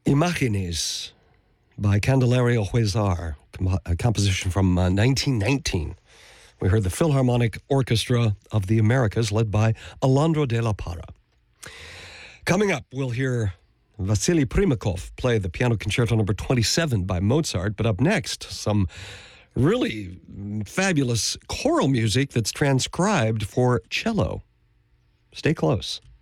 Imágenes by Candelario Huizar, a composition from 1919. We heard the Philharmonic Orchestra of the Americas led by Alejandro de la Parra. Coming up, we'll hear Vasily Primakov play the Piano Concerto No. 27 by Mozart, but up next, some really fabulous choral music that's transcribed for cello. Stay close.